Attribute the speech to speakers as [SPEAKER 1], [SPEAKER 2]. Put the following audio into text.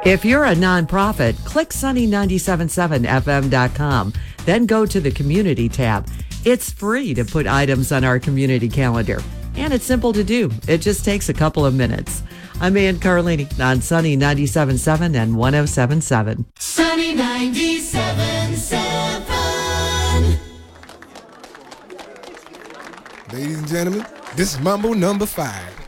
[SPEAKER 1] If you're a nonprofit, click sunny977fm.com. Then go to the community tab. It's free to put items on our community calendar. And it's simple to do. It just takes a couple of minutes. I'm Ann Carlini on Sunny 97.7 and 107.7.
[SPEAKER 2] Sunny 97.7.
[SPEAKER 3] Ladies and gentlemen, this is Mambo number 5.